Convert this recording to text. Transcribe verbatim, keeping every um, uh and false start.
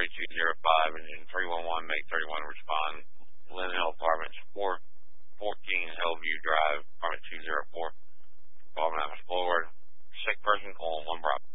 thirty-two oh five and then three one one, make thirty-one respond. Lynn Hill Apartments, four fourteen Hillview Drive, apartment two oh four. Apartment forward. Sick person calling one Bravo.